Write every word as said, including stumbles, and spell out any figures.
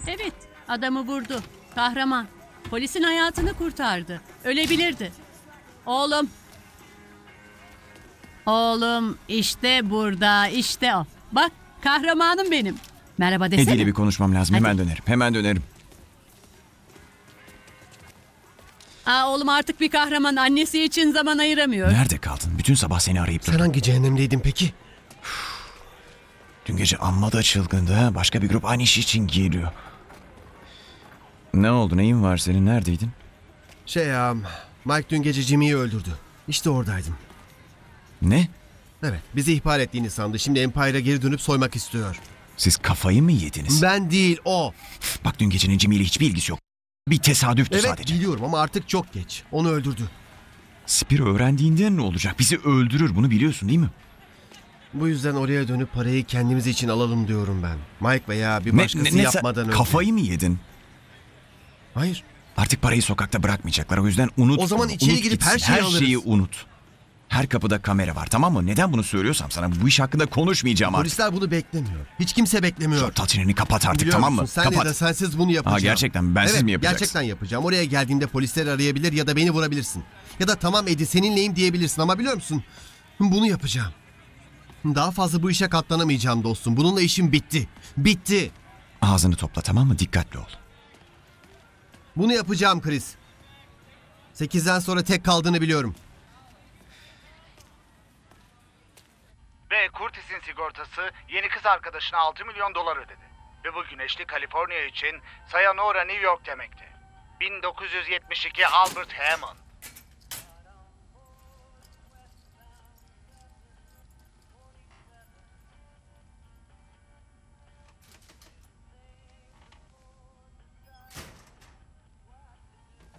Evet, adamı vurdu. Kahraman. Polisin hayatını kurtardı. Ölebilirdi. Oğlum. Oğlum işte burada, işte o. Bak, kahramanım benim. Merhaba desene. Eddie ile bir konuşmam lazım. Hadi. Hemen dönerim. Hemen dönerim. Aa, oğlum artık bir kahraman. Annesi için zaman ayıramıyor. Nerede kaldın? Bütün sabah seni arayıp Sen durdum. hangi cehennemdeydin peki? Dün gece amma da çılgındı ha. Başka bir grup aynı iş için geliyor. Ne oldu? Neyin var senin? Neredeydin? Şey ya, Mike dün gece Jimmy'yi öldürdü. İşte oradaydım. Ne? Evet, bizi ihbar ettiğini sandı. Şimdi Empire'a geri dönüp soymak istiyor. Siz kafayı mı yediniz? Ben değil, o. Bak dün gecenin Jimmy ile hiçbir ilgisi yok. Bir tesadüftü Evet, sadece. biliyorum ama artık çok geç. Onu öldürdü. Spiro öğrendiğinde ne olacak? Bizi öldürür. Bunu biliyorsun değil mi? Bu yüzden oraya dönüp parayı kendimiz için alalım diyorum ben. Mike veya bir Ne- başkası ne- ne- yapmadan önce. Kafayı mı yedin? Hayır. Artık parayı sokakta bırakmayacaklar. O yüzden unut. O zaman onu. içeri Unut girip gitsin. her şeyi Her alırız. şeyi unut. Her kapıda kamera var, tamam mı? Neden bunu söylüyorsam sana bu iş hakkında konuşmayacağım artık. Polisler bunu beklemiyor. Hiç kimse beklemiyor. Şu çeneni kapat artık, Biliyor tamam musun, mı? Sen Kapat. ya da sensiz bunu yapacağım. Aa, gerçekten bensiz evet, mi yapacaksın? gerçekten yapacağım. Oraya geldiğinde polisler arayabilir ya da beni vurabilirsin. Ya da tamam Eddie seninleyim diyebilirsin ama biliyor musun? Bunu yapacağım. Daha fazla bu işe katlanamayacağım dostum. Bununla işim bitti. Bitti. Ağzını topla, tamam mı? Dikkatli ol. Bunu yapacağım Chris. Sekizden sonra tek kaldığını biliyorum. Ve Curtis'in sigortası yeni kız arkadaşına altı milyon dolar ödedi. Ve bu güneşli Kaliforniya için Sayonara New York demekti. bin dokuz yüz yetmiş iki Albert Hammond.